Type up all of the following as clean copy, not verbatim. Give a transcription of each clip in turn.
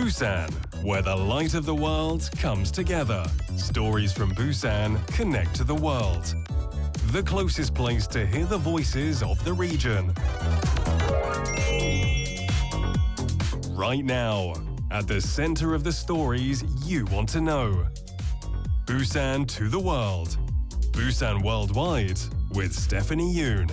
Busan, where the light of the world comes together. Stories from Busan connect to the world. The closest place to hear the voices of the region. Right now, at the center of the stories you want to know. Busan to the world. Busan Worldwide with Stephanie Yoon.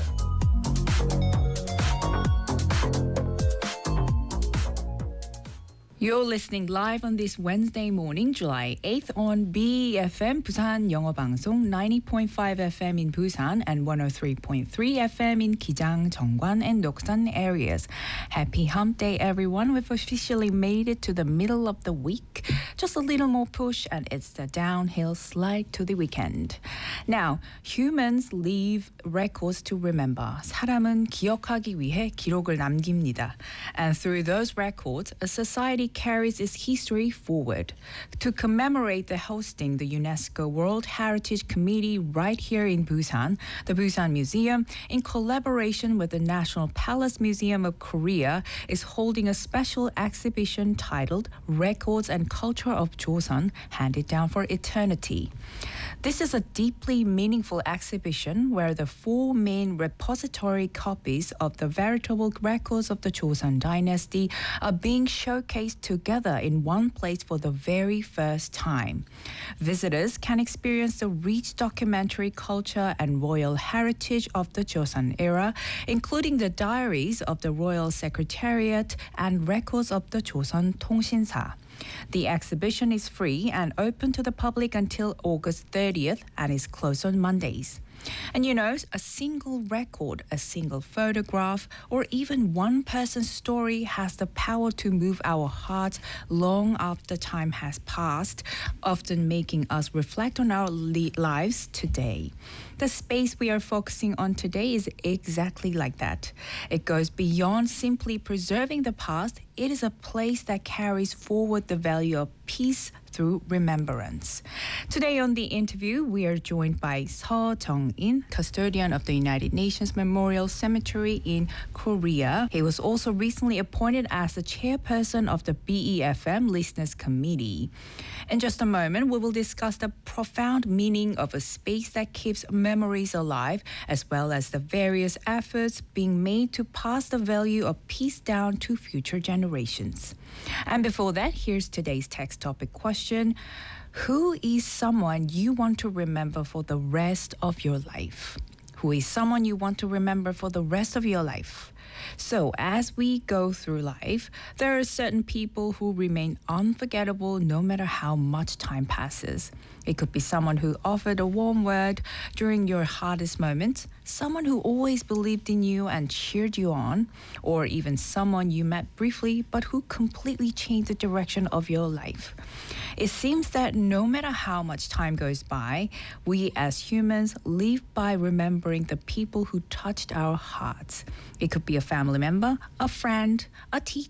You're listening live on this Wednesday morning, July 8th on BEFM Busan 영어 방송 90.5 FM in Busan and 103.3 FM in Gijang, Jeongwan and Doksan areas. Happy hump day, everyone. We've officially made it to the middle of the week. Just a little more push and it's the downhill slide to the weekend. Now, humans leave records to remember. 사람은 기억하기 위해 기록을 남깁니다. And through those records, a society carries its history forward. To commemorate the hosting the UNESCO World Heritage Committee right here in Busan, the Busan Museum, in collaboration with the National Palace Museum of Korea, is holding a special exhibition titled Records and Culture of Joseon, Handed Down for Eternity. This is a deeply meaningful exhibition where the four main repository copies of the veritable records of the Joseon dynasty are being showcased together in one place for the very first time. Visitors can experience the rich documentary culture and royal heritage of the Joseon era, including the diaries of the Royal Secretariat and records of the Joseon 통신사. The exhibition is free and open to the public until August 30th and is closed on Mondays. And you know, a single record, a single photograph, or even one person's story has the power to move our hearts long after time has passed, often making us reflect on our lives today. The space we are focusing on today is exactly like that. It goes beyond simply preserving the past. It is a place that carries forward the value of peace through remembrance. Today on the interview, we are joined by Seo Jung-in, custodian of the United Nations Memorial Cemetery in Korea. He was also recently appointed as the chairperson of the BEFM Listeners Committee. In just a moment, we will discuss the profound meaning of a space that keeps memories alive, as well as the various efforts being made to pass the value of peace down to future generations. And before that, here's today's text topic question. Who is someone you want to remember for the rest of your life? Who is someone you want to remember for the rest of your life? So as we go through life, there are certain people who remain unforgettable no matter how much time passes. It could be someone who offered a warm word during your hardest moments, someone who always believed in you and cheered you on, or even someone you met briefly but who completely changed the direction of your life. It seems that no matter how much time goes by, we as humans live by remembering the people who touched our hearts. It could be a family member, a friend, a teacher,